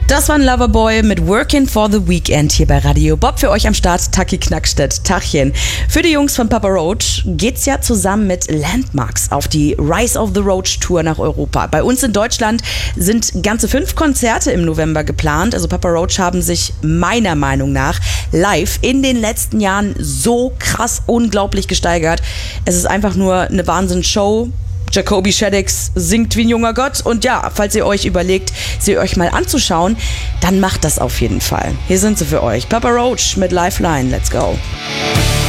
Das war ein Loverboy mit Workin' for the Weekend hier bei Radio Bob. Für euch am Start Taki Knackstedt. Tachchen. Für die Jungs von Papa Roach geht's ja zusammen mit Landmarks auf die Rise of the Roach Tour nach Europa. Bei uns in Deutschland sind ganze 5 Konzerte im November geplant. Also Papa Roach haben sich meiner Meinung nach live in den letzten Jahren so krass unglaublich gesteigert. Es ist einfach nur eine Wahnsinnsshow. Jacoby Shaddix singt wie ein junger Gott und ja, falls ihr euch überlegt, sie euch mal anzuschauen, dann macht das auf jeden Fall. Hier sind sie für euch. Papa Roach mit Lifeline. Let's go.